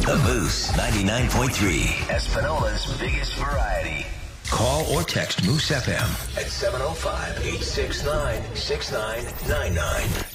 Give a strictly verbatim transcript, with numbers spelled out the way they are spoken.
The Moose ninety-nine point three, Espinola's biggest variety. Call or text Moose F M at seven oh five, eight six nine, six nine nine nine.